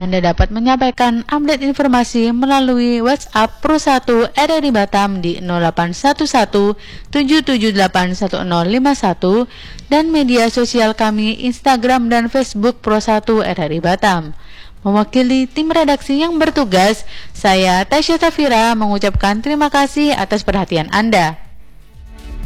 Anda dapat menyampaikan update informasi melalui WhatsApp Pro 1 RRI Batam di 0811 778 1051 dan media sosial kami Instagram dan Facebook Pro 1 RRI Batam. Mewakili tim redaksi yang bertugas, saya Tasya Safira mengucapkan terima kasih atas perhatian Anda.